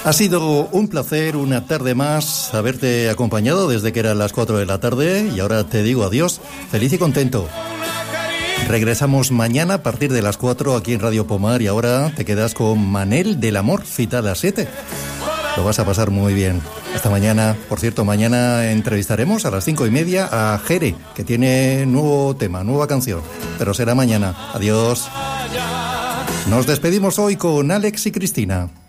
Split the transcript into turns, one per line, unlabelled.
Ha sido un placer una tarde más haberte acompañado desde que eran las 4 de la tarde y ahora te digo adiós, feliz y contento. Regresamos mañana a partir de las 4 aquí en Radio Pomar y ahora te quedas con Manel del Amor, cita a las 7. Lo vas a pasar muy bien. Hasta mañana. Por cierto, mañana entrevistaremos a las 5:30 a Jere, que tiene nuevo tema, nueva canción. Pero será mañana. Adiós. Nos despedimos hoy con Alex y Cristina.